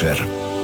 večer.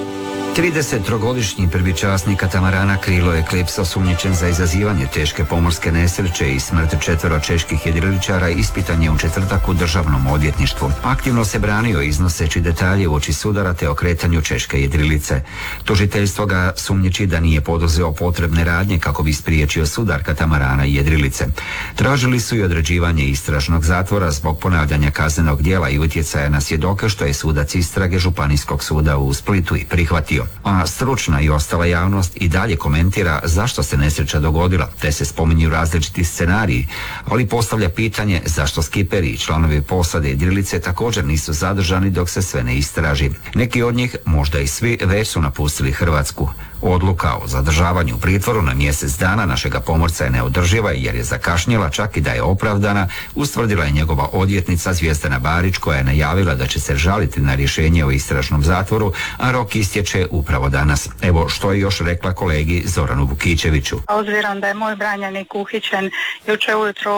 33-godišnji prvi časnik katamarana Krilo Eclipse osumnjičen za izazivanje teške pomorske nesreće i smrt 4 čeških jedriličara ispitan je u četvrtak u državnom odvjetništvu. Aktivno se branio iznoseći detalje uoči sudara te o kretanju češke jedrilice. Tužiteljstvo ga sumnjiči da nije poduzeo potrebne radnje kako bi spriječio sudar katamarana i jedrilice. Tražili su i određivanje istražnog zatvora zbog ponavljanja kaznenog djela i utjecaja na svjedoke, što je sudac istrage Županijskog suda u Splitu i prihvatio. A stručna i ostala javnost i dalje komentira zašto se nesreća dogodila, te se spominju različiti scenariji, ali postavlja pitanje zašto skiperi i članovi posade jedrilice također nisu zadržani dok se sve ne istraži. Neki od njih, možda i svi, već su napustili Hrvatsku. Odluka o zadržavanju u pritvoru na mjesec dana našega pomorca je neodrživa jer je zakašnjela, čak i da je opravdana, ustvrdila je njegova odvjetnica Zvijezdana Barić, koja je najavila da će se žaliti na rješenje o istražnom zatvoru, a rok istječe upravo danas. Evo što je još rekla kolegi Zoranu Vukićeviću. Obzirom da je moj branjenik uhićen jučer ujutro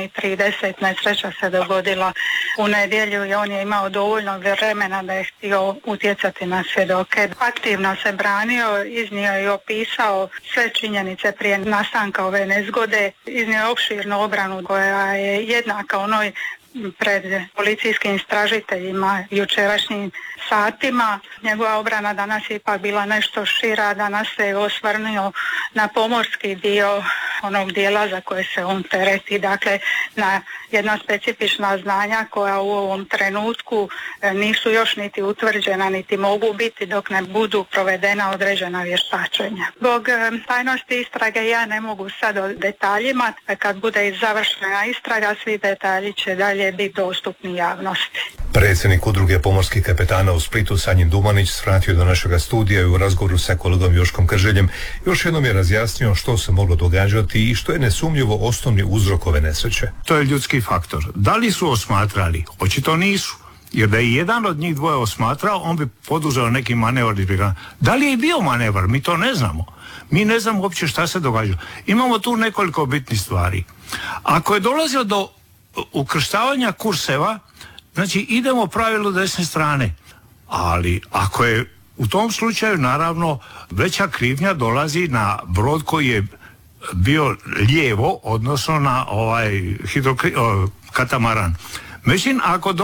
8:30, nesreća se dogodila u nedjelju i on je imao dovoljno vremena da je htio utjecati na svjedoke. Aktivno se branio, iznio je i opisao sve činjenice prije nastanka ove nezgode, iznio je opširnu obranu koja je jednaka onoj pred policijskim istražiteljima jučerašnjim satima. Njegova obrana danas je ipak bila nešto šira, danas se osvrnuo na pomorski dio onog dijela za koje se on tereti, dakle na jedna specifična znanja koja u ovom trenutku nisu još niti utvrđena niti mogu biti dok ne budu provedena određena vještačenja. Zbog tajnosti istrage ja ne mogu sad o detaljima, kad bude završena istraga svi detalji će dalje biti dostupni javnosti. Predsjednik udruge pomorskih kapetana u Splitu Sanjin Dumanić svratio do našega studija i u razgovoru sa kolegom Joškom Krželjem još jednom je razjasnio što se moglo događati i što je nesumnjivo osnovni uzrok ove nesreće. To je ljudski faktor. Da li su osmatrali? Očito nisu. Jer da je jedan od njih dvoje osmatrao, on bi poduzeo neki manevar. Da li je bio manevar? Mi to ne znamo. Mi ne znamo uopće šta se događa. Imamo tu nekoliko bitnih stvari. Ako je dolazio do ukrštavanja kurseva, znači idemo pravilu desne strane. Ali ako je u tom slučaju, naravno, veća krivnja dolazi na brod koji je bio lijevo, odnosno na katamaran. Međutim,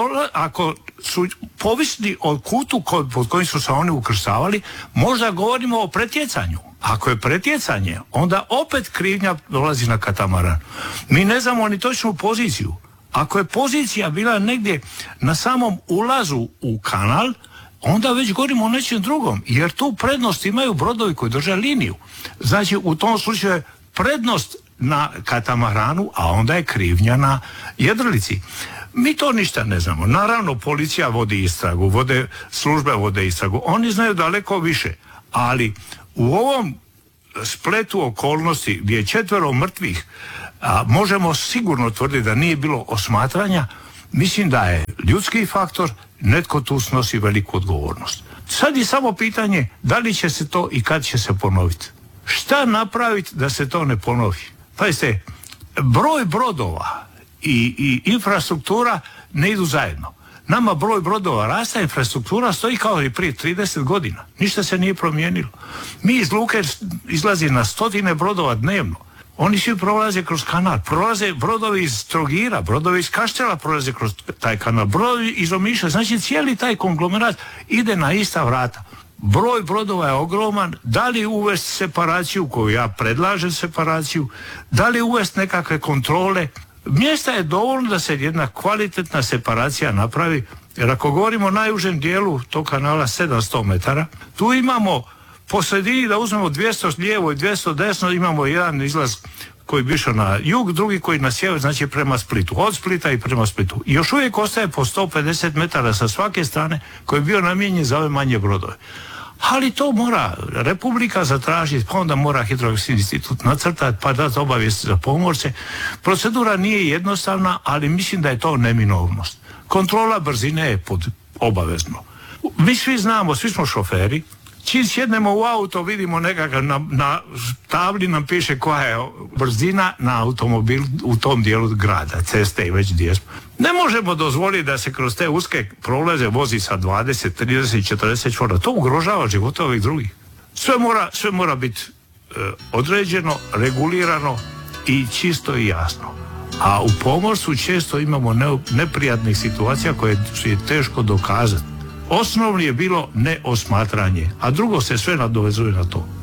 ako su povisni od kutu pod kojim su se oni ukrštavali, možda govorimo o pretjecanju. Ako je pretjecanje, onda opet krivnja dolazi na katamaran. Mi ne znamo ni točnu poziciju. Ako je pozicija bila negdje na samom ulazu u kanal, onda već govorimo o nečem drugom, jer tu prednost imaju brodovi koji drže liniju. Znači, u tom slučaju je prednost na katamaranu, a onda je krivnja na jedrilici. Mi to ništa ne znamo. Naravno, policija vodi istragu, službe vode istragu. Oni znaju daleko više, ali u ovom spletu okolnosti gdje je 4 mrtvih, a možemo sigurno tvrditi da nije bilo osmatranja, mislim da je ljudski faktor, netko tu snosi veliku odgovornost. Sad je samo pitanje da li će se to i kad će se ponoviti. Šta napraviti da se to ne ponovi? Pazite, broj brodova i infrastruktura ne idu zajedno. Nama broj brodova raste, infrastruktura stoji kao i prije 30 godina. Ništa se nije promijenilo. Mi iz luke izlazi na 100 brodova dnevno. Oni svi prolaze kroz kanal, prolaze brodovi iz Trogira, brodovi iz Kaštela prolaze kroz taj kanal, brodovi iz Omiša, znači cijeli taj konglomerat ide na ista vrata. Broj brodova je ogroman, da li uvesti separaciju, koju ja predlažem separaciju, da li uvesti nekakve kontrole. Mjesta je dovoljno da se jedna kvalitetna separacija napravi, jer ako govorimo o najužem dijelu tog kanala 700 metara, tu imamo po sredini da uzmemo 200 lijevo i 200 desno, imamo jedan izlaz koji bi išao na jug, drugi koji na sjever, znači prema Splitu, od Splita i prema Splitu. I još uvijek ostaje po 150 metara sa svake strane koji je bio namijenjen za ove manje brodove. Ali to mora Republika zatražiti, pa onda mora Hidrografski institut nacrtati, pa dati obavijesti za pomorce. Procedura nije jednostavna, ali mislim da je to neminovnost. Kontrola brzine je obavezno. Mi svi znamo, svi smo šoferi, Čim sjednemo u auto, vidimo nekakav, na tabli nam piše koja je brzina na automobil u tom dijelu grada, ceste i već gdje smo. Ne možemo dozvoliti da se kroz te uske prolaze vozi sa 20, 30, 40 čvora. To ugrožava života ovih drugih. Sve mora biti određeno, regulirano i čisto i jasno. A u pomorstvu često imamo neprijatnih situacija koje je teško dokazati. Osnovno je bilo neosmatranje, a drugo se sve nadovezuje na to.